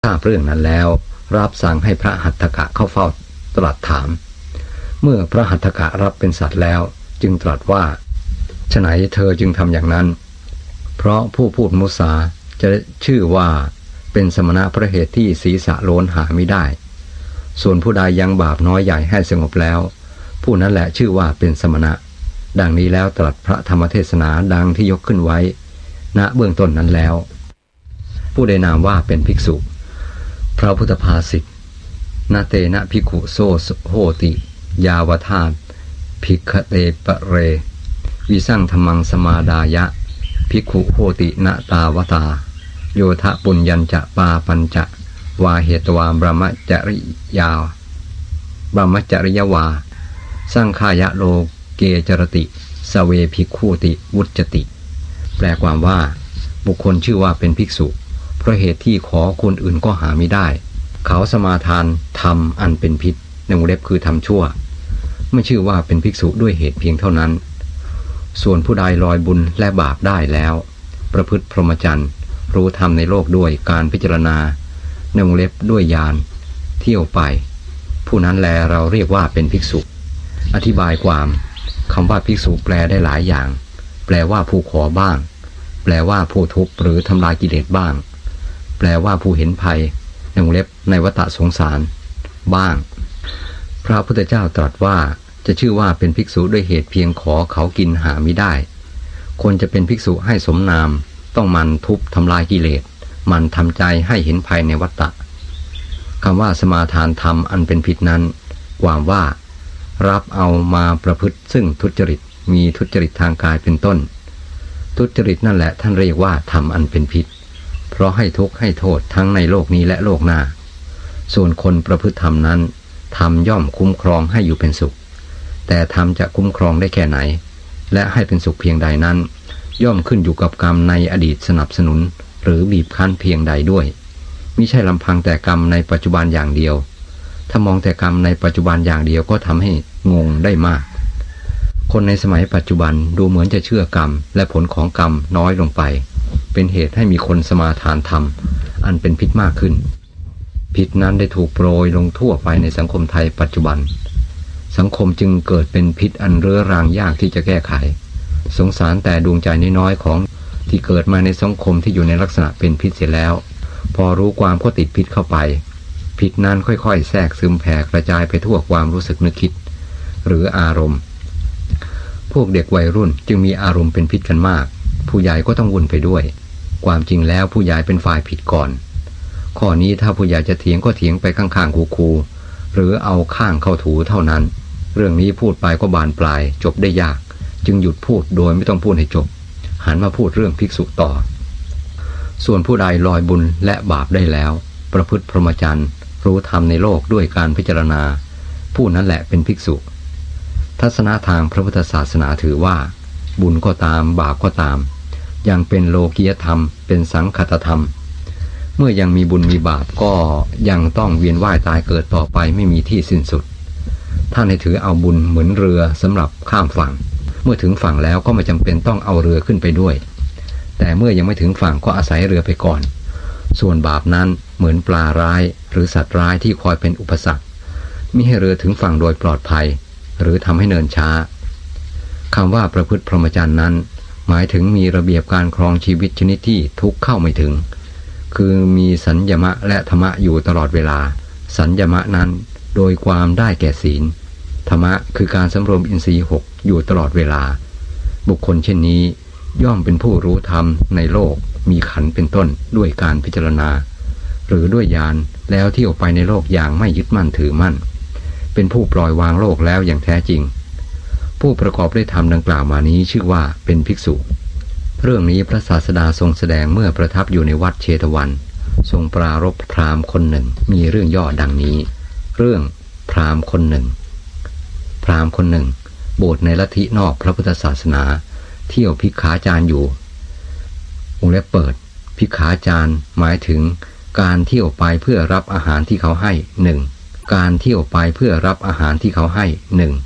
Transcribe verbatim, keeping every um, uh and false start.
ทราบเรื่องนั้นแล้วรับสั่งให้พระหัตถกะเข้าเฝ้าตรัสถามเมื่อพระหัตถกะรับเป็นสัตว์แล้วจึงตรัสว่าฉไนเธอจึงทำอย่างนั้นเพราะผู้พูดมุสาจะชื่อว่าเป็นสมณะเพราะเหตุที่ศีรษะโลนหาไม่ได้ส่วนผู้ใดยังบาปน้อยใหญ่ให้สงบแล้วผู้นั้นแหละชื่อว่าเป็นสมณะดังนี้แล้วตรัสพระธรรมเทศนาดังที่ยกขึ้นไว้ณเบื้องต้นนั้นแล้วผู้ใดนามว่าเป็นภิกษุพระพุทธภาษิตนาเตนะภิกขุโซโหติยาวทาภิกขเตปะเรวิสั่งธรรมังสมาดายะภิกขุโหตินะตาวตาโยทะปุญญัญจะปาปัญจะวาเหตวาบรมจริยาบรมจริยวาสร้างขายะโลเกจรติสเวภิกขุติวุจติแปลความว่าบุคคลชื่อว่าเป็นภิกษุเพราะเหตุที่ขอคนอื่นก็หาไม่ได้เขาสมาทานธรรมอันเป็นพิษในวงเล็บคือทำชั่วไม่ชื่อว่าเป็นภิกษุด้วยเหตุเพียงเท่านั้นส่วนผู้ใดลอยบุญและบาปได้แล้วประพฤติพรหมจรรย์รู้ธรรมในโลกด้วยการพิจารณาในวงเล็บด้วยญาณเที่ยวไปผู้นั้นแลเราเรียกว่าเป็นภิกษุอธิบายความคำว่าภิกษุแปลได้หลายอย่างแปลว่าผู้ขอบ้างแปลว่าผู้ทุบหรือทำลายกิเลสบ้างแปลว่าผู้เห็นภัยในวงเล็บในวัฏสงสารบ้างพระพุทธเจ้าตรัสว่าจะชื่อว่าเป็นภิกษุด้วยเหตุเพียงขอเขากินหาไม่ได้คนจะเป็นภิกษุให้สมนามต้องมันทุบทำลายกิเลสมันทำใจให้เห็นภัยในวัฏฏะคำว่าสมาทานธรรมอันเป็นผิดนั้นความว่ารับเอามาประพฤติซึ่งทุจริตมีทุจริตทางกายเป็นต้นทุจริตนั่นแหละท่านเรียกว่าธรรมอันเป็นพิษเพราะให้ทุกข์ให้โทษทั้งในโลกนี้และโลกหน้าส่วนคนประพฤติธรรมนั้นธรรมย่อมคุ้มครองให้อยู่เป็นสุขแต่ธรรมจะคุ้มครองได้แค่ไหนและให้เป็นสุขเพียงใดนั้นย่อมขึ้นอยู่กับกรรมในอดีตสนับสนุนหรือบีบคั้นเพียงใดด้วยมิใช่ลำพังแต่กรรมในปัจจุบันอย่างเดียวถ้ามองแต่กรรมในปัจจุบันอย่างเดียวก็ทำให้งงได้มากคนในสมัยปัจจุบันดูเหมือนจะเชื่อกรรมและผลของกรรมน้อยลงไปเป็นเหตุให้มีคนสมาทานธรรมอันเป็นพิษมากขึ้นพิษนั้นได้ถูกโปรยลงทั่วไปในสังคมไทยปัจจุบันสังคมจึงเกิดเป็นพิษอันเรื้อรังยากที่จะแก้ไขสงสารแต่ดวงใจน้อยๆของที่เกิดมาในสังคมที่อยู่ในลักษณะเป็นพิษเสียแล้วพอรู้ความก็ติดพิษเข้าไปพิษนั้นค่อยๆแทรกซึมแผ่กระจายไปทั่วความรู้สึกนึกคิดหรืออารมณ์พวกเด็กวัยรุ่นจึงมีอารมณ์เป็นพิษกันมากผู้ใหญ่ก็ต้องวุ่นไปด้วยความจริงแล้วผู้ใหญ่เป็นฝ่ายผิดก่อนข้อนี้ถ้าผู้ใหญ่จะเถียงก็เถียงไปข้างๆคูๆหรือเอาข้างเข้าถูเท่านั้นเรื่องนี้พูดไปก็บานปลายจบได้ยากจึงหยุดพูดโดยไม่ต้องพูดให้จบหันมาพูดเรื่องภิกษุต่อส่วนผู้ใดลอยบุญและบาปได้แล้วประพฤติพรหมจรรย์รู้ธรรมในโลกด้วยการพิจารณาผู้นั้นแหละเป็นภิกษุทัศนะทางพระพุทธศาสนาถือว่าบุญก็ตามบาปก็ตามยังเป็นโลกียธรรมเป็นสังคตธรรมเมื่อยังมีบุญมีบาปก็ยังต้องเวียนว่ายตายเกิดต่อไปไม่มีที่สิ้นสุดท่านให้ถือเอาบุญเหมือนเรือสำหรับข้ามฝั่งเมื่อถึงฝั่งแล้วก็ไม่จำเป็นต้องเอาเรือขึ้นไปด้วยแต่เมื่อยังไม่ถึงฝั่งก็อาศัยเรือไปก่อนส่วนบาปนั้นเหมือนปลาร้ายหรือสัตว์ร้ายที่คอยเป็นอุปสรรคมิให้เรือถึงฝั่งโดยปลอดภัยหรือทำให้เนินช้าคำว่าประพฤติพรหมจรรย์นั้นหมายถึงมีระเบียบการครองชีวิตชนิดที่ทุกข์เข้าไม่ถึงคือมีสัญญมะและธรรมะอยู่ตลอดเวลาสัญญมะนั้นโดยความได้แก่ศีลธรรมะคือการสำรวมอินทรีย์หกอยู่ตลอดเวลาบุคคลเช่นนี้ย่อมเป็นผู้รู้ธรรมในโลกมีขันธ์เป็นต้นด้วยการพิจารณาหรือด้วยญาณแล้วเที่ยวไปในโลกอย่างไม่ยึดมั่นถือมั่นเป็นผู้ปล่อยวางโลกแล้วอย่างแท้จริงผู้ประกอบด้วยธรรมดังกล่าวมานี้ชื่อว่าเป็นภิกษุเรื่องนี้พระศาสดาทรงแสดงเมื่อประทับอยู่ในวัดเชตวันทรงปรารภพราหมณ์คนหนึ่งมีเรื่องย่อดังนี้เรื่องพราหมณ์คนหนึ่งพราหมณ์คนหนึ่งบวชในลัทธินอกพระพุทธศาสนาเที่ยวภิกขาจารย์อยู่วงเล็บเปิดภิกขาจารย์หมายถึงการเที่ยวไปเพื่อรับอาหารที่เขาให้หนึ่งการเที่ยวไปเพื่อรับอาหารที่เขาให้หนึ่ง